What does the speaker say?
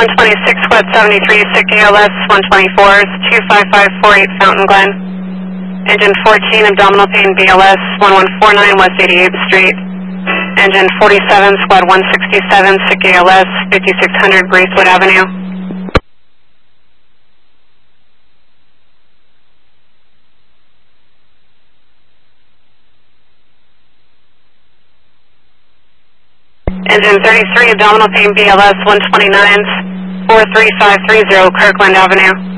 126 West 73, sick ALS 124s, 25548 Fountain Glen. Engine 14, abdominal pain BLS 1149 West 88th Street. Engine 47, squad 167, sick ALS 5600 Bracewood Avenue. Engine 33, abdominal pain BLS 129s, 43530 Kirkland Avenue.